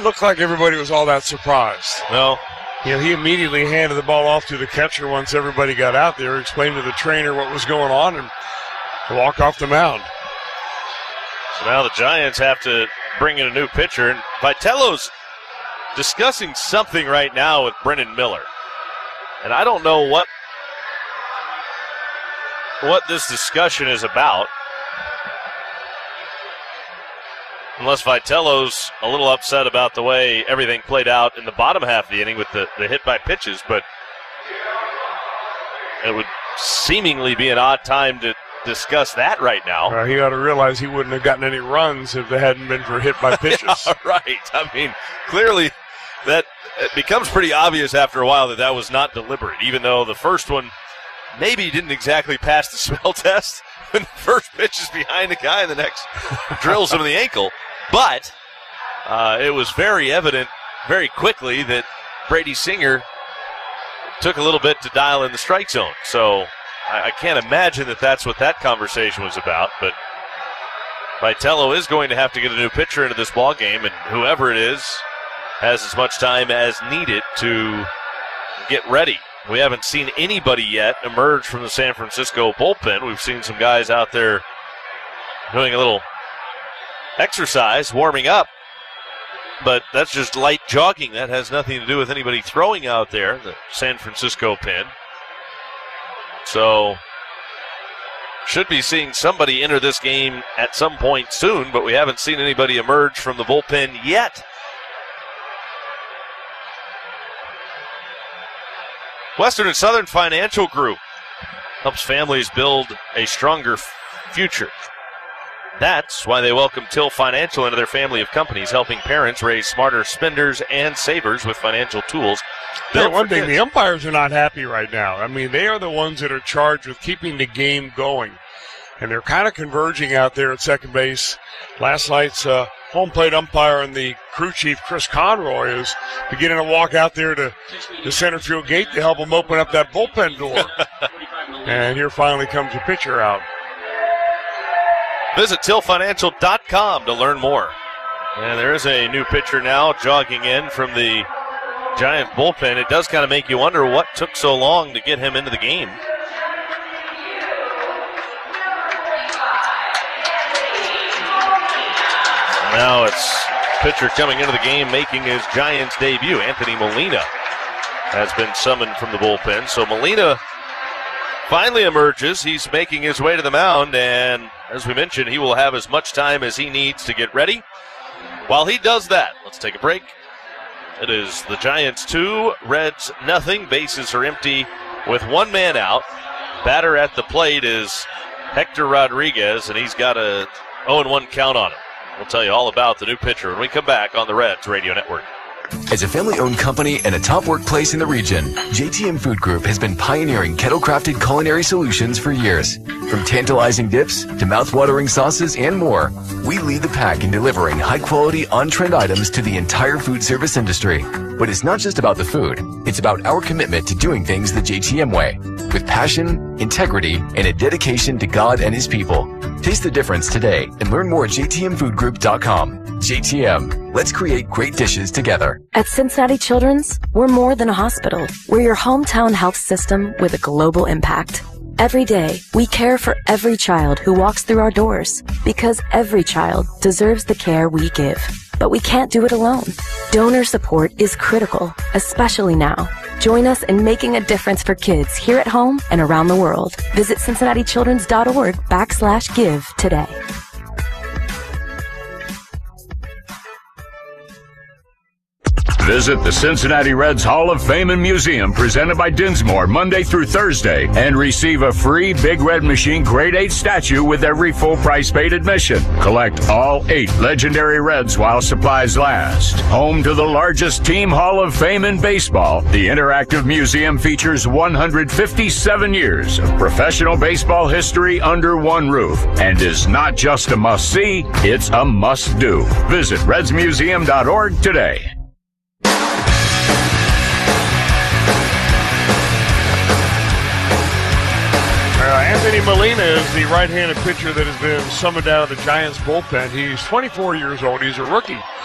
look like everybody was all that surprised. No. You know, he immediately handed the ball off to the catcher once everybody got out there, explained to the trainer what was going on, and walk off the mound. So now the Giants have to bring in a new pitcher, and Vitello's discussing something right now with Brennan Miller. And I don't know what this discussion is about, unless Vitello's a little upset about the way everything played out in the bottom half of the inning with the hit by pitches, but it would seemingly be an odd time to discuss that right now. He ought to realize he wouldn't have gotten any runs if they hadn't been for hit by pitches. Right. I mean, clearly that it becomes pretty obvious after a while that was not deliberate, even though the first one maybe didn't exactly pass the smell test when the first pitch is behind the guy and the next drills him in the ankle. But it was very evident very quickly that Brady Singer took a little bit to dial in the strike zone. So I can't imagine that that's what that conversation was about. But Vitello is going to have to get a new pitcher into this ball game, and whoever it is has as much time as needed to get ready. We haven't seen anybody yet emerge from the San Francisco bullpen. We've seen some guys out there doing a little exercise, warming up, but that's just light jogging. That has nothing to do with anybody throwing out there, the San Francisco pen. So, should be seeing somebody enter this game at some point soon, but we haven't seen anybody emerge from the bullpen yet. Western and Southern Financial Group helps families build a stronger future. That's why they welcome Till Financial into their family of companies, helping parents raise smarter spenders and savers with financial tools. One thing, the umpires are not happy right now. I mean, they are the ones that are charged with keeping the game going. And they're kind of converging out there at second base. Last night's home plate umpire and the crew chief, Chris Conroy, is beginning to walk out there to the center field gate to help him open up that bullpen door. And here finally comes the pitcher out. Visit tillfinancial.com to learn more. And there is a new pitcher now jogging in from the Giant bullpen. It does kind of make you wonder what took so long to get him into the game. Now it's pitcher coming into the game, making his Giants debut. Anthony Molina has been summoned from the bullpen. So Molina finally emerges. He's making his way to the mound, and as we mentioned, he will have as much time as he needs to get ready. While he does that, let's take a break. It is the Giants 2, Reds nothing. Bases are empty with one man out. Batter at the plate is Hector Rodriguez, and he's got a 0-1 count on him. We'll tell you all about the new pitcher when we come back on the Reds Radio Network. As a family-owned company and a top workplace in the region, JTM Food Group has been pioneering kettle-crafted culinary solutions for years. From tantalizing dips to mouth-watering sauces and more, we lead the pack in delivering high-quality, on-trend items to the entire food service industry. But it's not just about the food. It's about our commitment to doing things the JTM way, with passion, integrity, and a dedication to God and His people. Taste the difference today and learn more at jtmfoodgroup.com. JTM, let's create great dishes together. At Cincinnati Children's, we're more than a hospital. We're your hometown health system with a global impact. Every day, we care for every child who walks through our doors because every child deserves the care we give. But we can't do it alone. Donor support is critical, especially now. Join us in making a difference for kids here at home and around the world. Visit CincinnatiChildren's.org/give today. Visit the Cincinnati Reds Hall of Fame and Museum presented by Dinsmore Monday through Thursday and receive a free Big Red Machine Grade 8 statue with every full-price paid admission. Collect all 8 legendary Reds while supplies last. Home to the largest team Hall of Fame in baseball, the interactive museum features 157 years of professional baseball history under one roof and is not just a must-see, it's a must-do. Visit redsmuseum.org today. Anthony Molina is the right-handed pitcher that has been summoned out of the Giants bullpen. He's 24 years old. He's a rookie